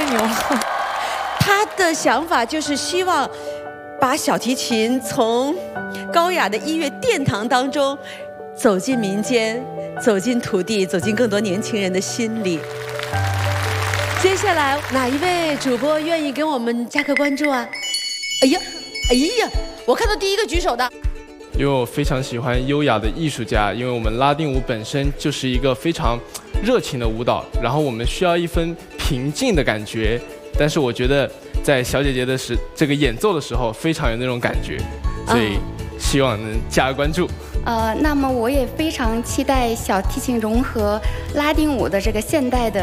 牛了。他的想法就是希望把小提琴从高雅的音乐殿堂当中走进民间，走进土地，走进更多年轻人的心里。接下来哪一位主播愿意跟我们加个关注啊？哎呀，我看到第一个举手的。 因为我非常喜欢优雅的艺术家，因为我们拉丁舞本身就是一个非常热情的舞蹈，然后我们需要一份平静的感觉，但是我觉得在小姐姐的这个演奏的时候非常有那种感觉，所以希望能加个关注。 那么我也非常期待小提琴融合拉丁舞的这个现代的